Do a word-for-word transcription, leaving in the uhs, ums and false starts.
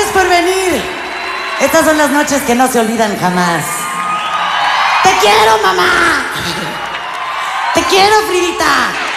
Gracias por venir. Estas son las noches que no se olvidan jamás. ¡Te quiero, mamá! ¡Te quiero, Fridita!